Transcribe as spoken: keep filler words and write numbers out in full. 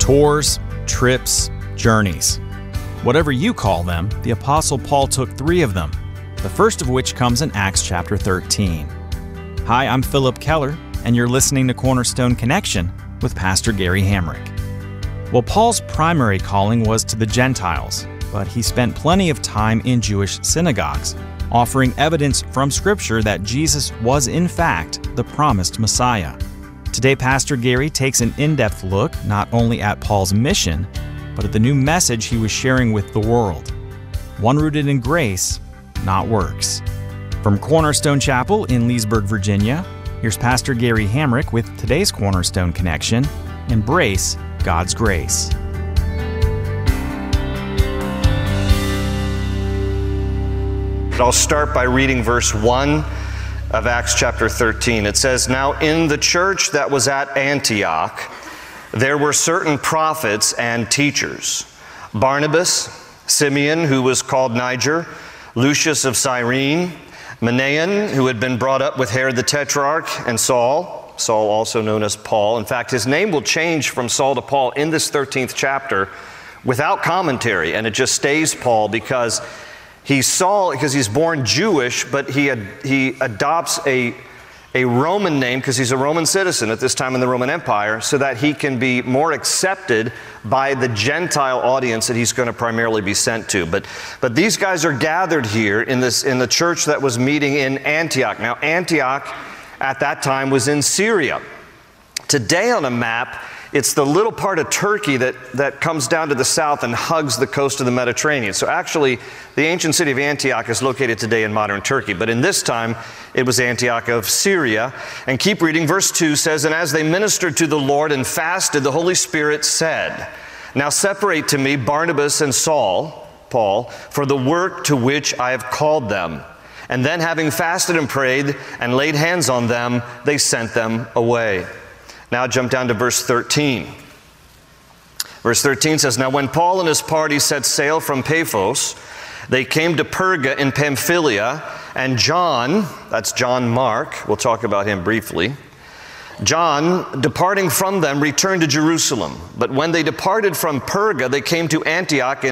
Tours, trips, journeys. Whatever you call them, the Apostle Paul took three of them, the first of which comes in Acts chapter thirteen. Hi, I'm Philip Keller, and you're listening to Cornerstone Connection with Pastor Gary Hamrick. Well, Paul's primary calling was to the Gentiles, but he spent plenty of time in Jewish synagogues, offering evidence from Scripture that Jesus was in fact the promised Messiah. Today, Pastor Gary takes an in-depth look not only at Paul's mission, but at the new message he was sharing with the world. One rooted in grace, not works. From Cornerstone Chapel in Leesburg, Virginia, here's Pastor Gary Hamrick with today's Cornerstone Connection. Embrace God's grace. I'll start by reading verse one of Acts chapter thirteen. It says, "Now in the church that was at Antioch, there were certain prophets and teachers, Barnabas, Simeon, who was called Niger, Lucius of Cyrene, Manaen, who had been brought up with Herod the Tetrarch, and Saul, Saul also known as Paul." In fact, his name will change from Saul to Paul in this thirteenth chapter without commentary, and it just stays Paul because he's Saul because he's born Jewish, but he ad, he adopts a a Roman name because he's a Roman citizen at this time in the Roman Empire, so that he can be more accepted by the Gentile audience that he's going to primarily be sent to. But but these guys are gathered here in this in the church that was meeting in Antioch. Now, Antioch at that time was in Syria. Today on a map, it's the little part of Turkey that, that comes down to the south and hugs the coast of the Mediterranean. So actually, the ancient city of Antioch is located today in modern Turkey. But in this time, it was Antioch of Syria. And keep reading. Verse two says, "And as they ministered to the Lord and fasted, the Holy Spirit said, 'Now separate to me Barnabas and Saul,'" Paul, "'for the work to which I have called them.' And then having fasted and prayed and laid hands on them, they sent them away." Now jump down to verse thirteen. Verse thirteen says, "Now when Paul and his party set sail from Paphos, they came to Perga in Pamphylia, and John," that's John Mark, we'll talk about him briefly, "John, departing from them, returned to Jerusalem. But when they departed from Perga, they came to Antioch in